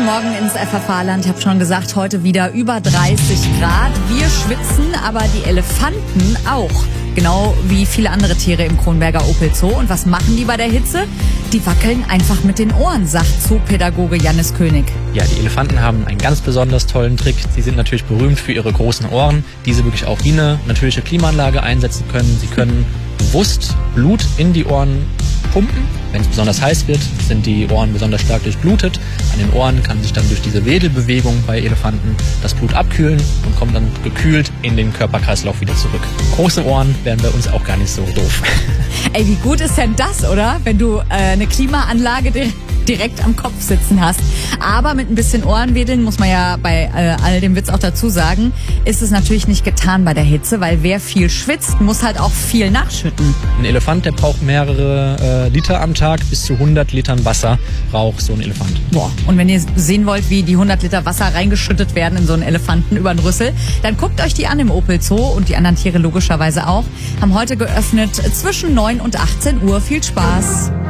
Guten Morgen ins FFH-Land. Ich habe schon gesagt, heute wieder über 30 Grad. Wir schwitzen, aber die Elefanten auch. Genau wie viele andere Tiere im Kronberger Opel Zoo. Und was machen die bei der Hitze? Die wackeln einfach mit den Ohren, sagt Zoopädagoge Jannis König. Ja, die Elefanten haben einen ganz besonders tollen Trick. Sie sind natürlich berühmt für ihre großen Ohren, die sie wirklich auch wie eine natürliche Klimaanlage einsetzen können. Sie können bewusst Blut in die Ohren pumpen. Wenn es besonders heiß wird, sind die Ohren besonders stark durchblutet. An den Ohren kann sich dann durch diese Wedelbewegung bei Elefanten das Blut abkühlen und kommt dann gekühlt in den Körperkreislauf wieder zurück. Große Ohren wären bei uns auch gar nicht so doof. Ey, wie gut ist denn das, oder? Wenn du eine Klimaanlage direkt am Kopf sitzen hast. Aber mit ein bisschen Ohrenwedeln, muss man ja bei all dem Witz auch dazu sagen, ist es natürlich nicht getan bei der Hitze, weil wer viel schwitzt, muss halt auch viel nachschütten. Ein Elefant, der braucht mehrere Liter am Tag, bis zu 100 Litern Wasser braucht so ein Elefant. Boah. Und wenn ihr sehen wollt, wie die 100 Liter Wasser reingeschüttet werden in so einen Elefanten über den Rüssel, dann guckt euch die an im Opel Zoo und die anderen Tiere logischerweise auch. Haben heute geöffnet zwischen 9 und 18 Uhr. Viel Spaß!